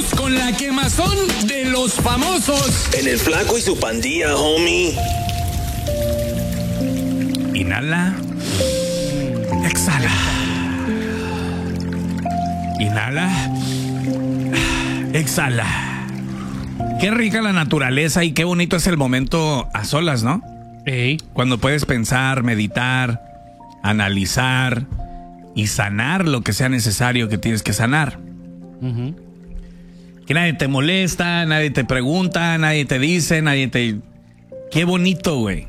Seguimos con la quemazón de los famosos. En el Flaco y su pandilla, homie. Inhala. Exhala. Inhala. Exhala. Qué rica la naturaleza y qué bonito es el momento a solas, ¿no? Ey. Cuando puedes pensar, meditar, analizar y sanar lo que sea necesario que tienes que sanar. Uh-huh. Que nadie te molesta, nadie te pregunta, nadie te dice, nadie te... Qué bonito, güey.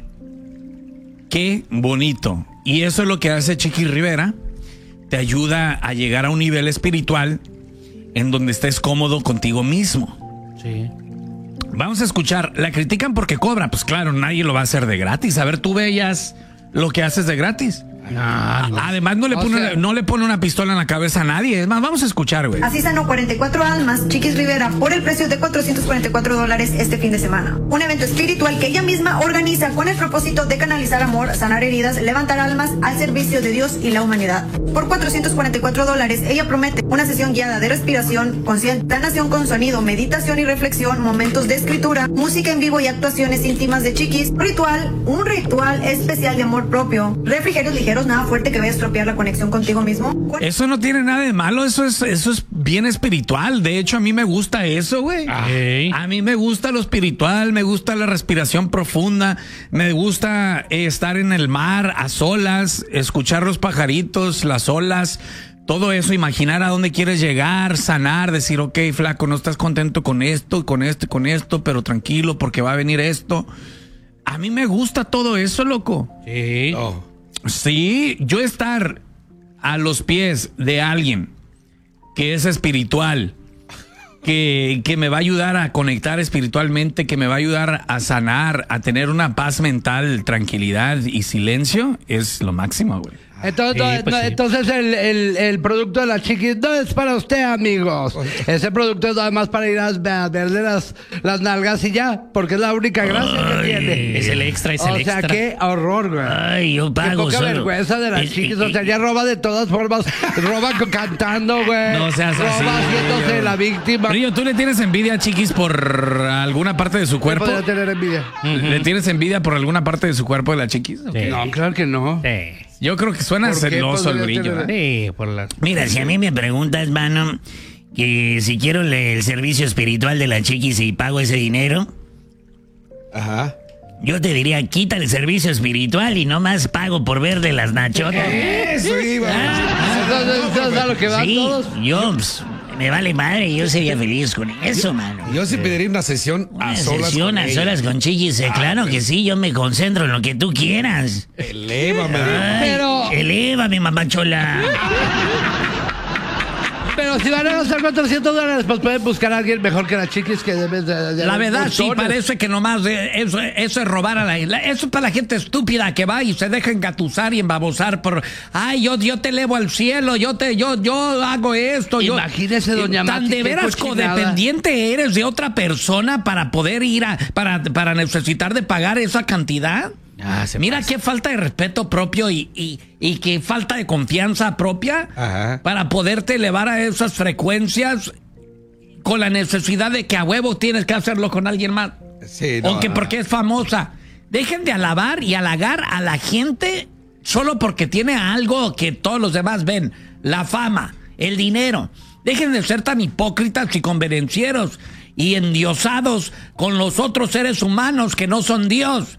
Qué bonito. Y eso es lo que hace Chiqui Rivera. Te ayuda a llegar a un nivel espiritual en donde estés cómodo contigo mismo. Sí. Vamos a escuchar. La critican porque cobra. Pues claro, nadie lo va a hacer de gratis. A ver, tú veías lo que haces de gratis. No. Además, no le pone una pistola en la cabeza a nadie. Es más, vamos a escuchar, güey. Así sanó 44 almas Chiquis Rivera por el precio de $444 este fin de semana. Un evento espiritual que ella misma organiza con el propósito de canalizar amor, sanar heridas, levantar almas al servicio de Dios y la humanidad. Por $444, ella promete una sesión guiada de respiración, sanación con sonido, meditación y reflexión, momentos de escritura, música en vivo y actuaciones íntimas de Chiquis. Un ritual especial de amor propio, refrigerios ligeros, nada fuerte que vaya a estropear la conexión contigo mismo. Eso no tiene nada de malo, eso es bien espiritual. De hecho, a mí me gusta eso, güey. A mí me gusta lo espiritual, me gusta la respiración profunda, me gusta estar en el mar a solas, escuchar los pajaritos, las olas, todo eso, imaginar a dónde quieres llegar, sanar, decir, ok, flaco, no estás contento con esto, con esto, pero tranquilo porque va a venir esto. A mí me gusta todo eso, loco. Sí. Oh. Sí, yo estar a los pies de alguien que es espiritual, que me va a ayudar a conectar espiritualmente, que me va a ayudar a sanar, a tener una paz mental, tranquilidad y silencio, es lo máximo, güey. Entonces, entonces el producto de la Chiquis no es para usted, amigos. Ese producto es nada más para ir a verle las nalgas y ya, porque es la única gracia que tiene. Es el extra, es el extra. O sea, qué horror, güey. Ay, yo Qué pago poca solo. vergüenza de las Chiquis. O sea, ya roba de todas formas. Roba cantando, güey. No seas así, roba haciéndose Brillo. la víctima. Brillo, ¿tú le tienes envidia a Chiquis por alguna parte de su cuerpo? Podría tener envidia. ¿Le tienes envidia por alguna parte de su cuerpo de la Chiquis? Sí. No, claro que no. Sí. Yo creo que suena ¿Por qué celoso el podría Brillo. tener- Sí, por las... Mira, si a mí me preguntas, mano, que si quiero el servicio espiritual de la Chiquis y pago ese dinero, Ajá. yo te diría, quita el servicio espiritual y no más pago por verle las nachotas. Eso iba. Entonces, ¿sabes a lo que van Sí, todos? yo, me vale madre, yo sería feliz con eso, mano. Yo sí pediría una sesión a Una solas. sesión con a ella. solas con Chiquis, claro que sí, yo me concentro en lo que tú quieras. Elévame. Ay, Pero- elévame, mamachola. Pero si van a gastar $400, pues pueden buscar a alguien mejor que la Chiquis que debes de La verdad, sí, montones. parece que nomás eso es robar a la isla. Eso es para la gente estúpida que va y se deja engatusar y embabosar por, ay, yo te elevo al cielo, yo hago esto. Imagínese, doña Tan Mati, de qué veras cochinada. codependiente eres de otra persona para poder ir para necesitar de pagar esa cantidad. Mira qué falta de respeto propio y qué falta de confianza propia. Ajá. Para poderte elevar a esas frecuencias con la necesidad de que a huevo tienes que hacerlo con alguien más. Sí, O que porque es famosa. Dejen de alabar y halagar a la gente solo porque tiene algo que todos los demás ven. La fama, el dinero. Dejen de ser tan hipócritas y convenencieros y endiosados con los otros seres humanos que no son Dios.